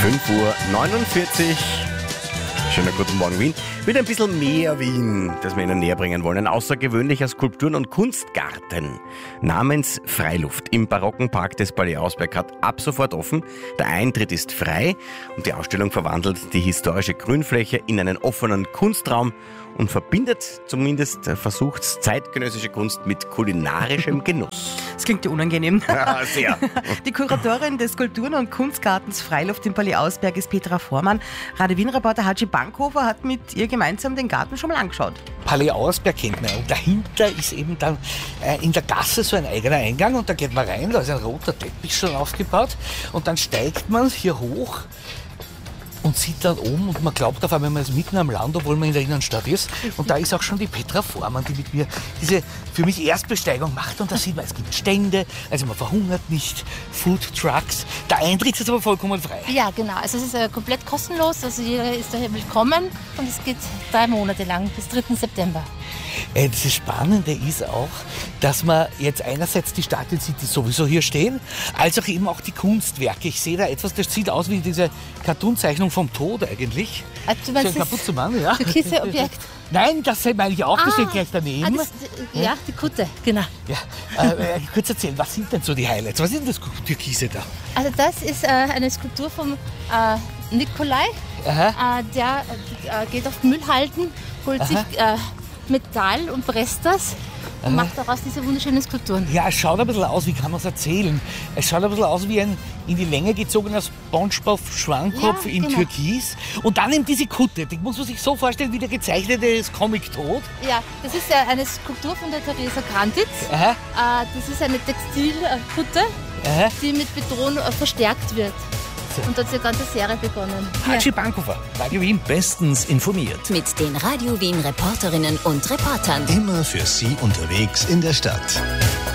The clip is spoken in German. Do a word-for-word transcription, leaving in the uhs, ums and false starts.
fünf Uhr neunundvierzig. Schönen guten Morgen, Wien. Wieder ein bisschen mehr Wien, das wir Ihnen näher bringen wollen. Ein außergewöhnlicher Skulpturen- und Kunstgarten namens Freiluft im barocken Park des Palais Ausberg hat ab sofort offen. Der Eintritt ist frei und die Ausstellung verwandelt die historische Grünfläche in einen offenen Kunstraum und verbindet, zumindest versucht, zeitgenössische Kunst mit kulinarischem Genuss. Das klingt ja unangenehm. Ja, sehr. Die Kuratorin des Kulturen- und Kunstgartens Freiluft im Palais Ausberg ist Petra Vormann. Radio Wien-Reporter Hatschi Bankhofer hat mit ihr gemeinsam den Garten schon mal angeschaut. Palais Ausberg kennt man. Und dahinter ist eben dann äh, in der Gasse so ein eigener Eingang und da geht man rein, da ist ein roter Teppich schon aufgebaut und dann steigt man hier hoch und sieht dann oben und man glaubt auf einmal, man ist mitten am Land, obwohl man in der Innenstadt ist. Und da ist auch schon die Petra Vormann, die mit mir diese für mich Erstbesteigung macht. Und da sieht man, es gibt Stände, also man verhungert nicht, Food Trucks. Der Eintritt ist aber vollkommen frei. Ja, genau. Also es ist äh, komplett kostenlos, also jeder ist daher willkommen und es geht drei Monate lang bis dritten September. Äh, das Spannende ist auch, dass man jetzt einerseits die Statuen sieht, die sowieso hier stehen, als auch eben auch die Kunstwerke. Ich sehe da etwas, das sieht aus wie diese Cartoonzeichnung vom Tod eigentlich. Also, du meinst so ein Kapuzenmann, ja. türkise Objekt? Nein, das meine ich auch, das steht gleich daneben. Ah, das, ja, die Kutte, genau. Ja, äh, kurz erzählen, was sind denn so die Highlights? Was ist denn das Türkise da? Also das ist äh, eine Skulptur vom äh, Nikolai. Äh, der äh, geht auf Müllhalden, holt Aha. sich äh, Metall und presst das und Aha. macht daraus diese wunderschönen Skulpturen. Ja, es schaut ein bisschen aus, wie kann man es erzählen? Es schaut ein bisschen aus wie ein in die Länge gezogener SpongeBob-Schwammkopf ja, in genau. Türkis. Und dann eben diese Kutte, die muss man sich so vorstellen wie der gezeichnete Comic Tod. Ja, das ist äh, eine Skulptur von der Theresa Grantitz. Äh, das ist eine Textilkutte, Aha. die mit Beton äh, verstärkt wird. Und da hat sie eine ganze Serie begonnen. Hatschi ja. Bankhofer, Radio Wien bestens informiert. Mit den Radio Wien Reporterinnen und Reportern. Immer für Sie unterwegs in der Stadt.